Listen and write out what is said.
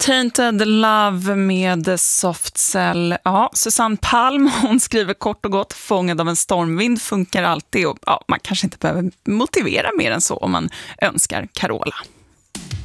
Tainted Love med Soft Cell. Ja, Susanne Palm, hon skriver kort och gott: fångad av en stormvind funkar alltid. Och, ja, man kanske inte behöver motivera mer än så om man önskar Carola.